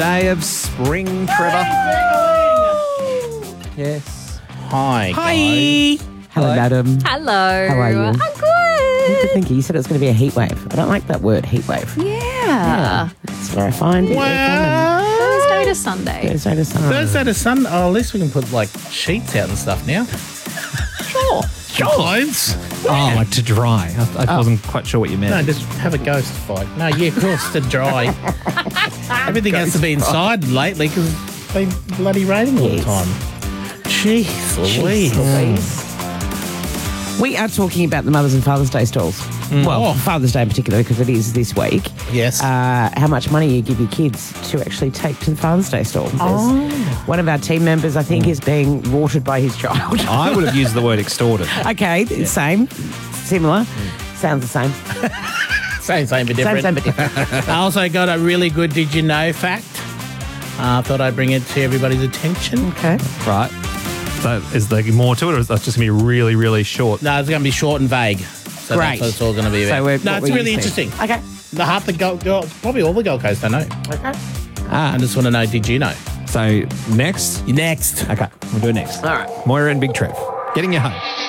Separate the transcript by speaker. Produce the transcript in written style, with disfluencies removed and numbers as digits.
Speaker 1: Day of spring, Trevor. Yes.
Speaker 2: Hi.
Speaker 3: Hello, madam.
Speaker 4: Hello.
Speaker 3: How are you?
Speaker 4: I'm good.
Speaker 3: Thank you. You said it was going to be a heat wave. I don't like that word, heat wave.
Speaker 4: Yeah.
Speaker 3: That's where I find it.
Speaker 4: Thursday to Sunday.
Speaker 3: Thursday to Sunday.
Speaker 2: Thursday to Sunday. Oh, at least we can put like sheets out and stuff now.
Speaker 4: Sure.
Speaker 2: Clothes.
Speaker 1: Oh, like to dry. I wasn't quite sure what you meant.
Speaker 2: No, just have a ghost fight. No, yeah, of course, to dry. Everything has to be inside lately because it's been bloody raining all the time. Jeez Louise.
Speaker 3: We are talking about the Mother's and Father's Day stalls. Well, Father's Day in particular because it is this week.
Speaker 2: Yes.
Speaker 3: How much money you give your kids to actually take to the Father's Day stall. One of our team members, I think, is being watered by his child.
Speaker 1: I would have used the word extorted.
Speaker 3: Okay, same. Similar. Sounds the same.
Speaker 2: Same but different.
Speaker 3: Same but different.
Speaker 2: I also got a really good did you know fact. Thought I'd bring it to everybody's attention.
Speaker 3: Okay.
Speaker 1: Right. So is there more to it, or is that just going to be really, really short?
Speaker 2: No, it's going to be short and vague. So
Speaker 3: Great.
Speaker 2: that's what it's all going to be
Speaker 3: So
Speaker 2: about. No, it's really interesting.
Speaker 3: Okay.
Speaker 2: The half the Gold, probably all the Gold Coast I know.
Speaker 3: Okay.
Speaker 2: I just want to know, did you know?
Speaker 1: So next?
Speaker 2: You're next.
Speaker 1: Okay, we'll do it next.
Speaker 3: All right.
Speaker 1: Moira and Big Trev, getting you home.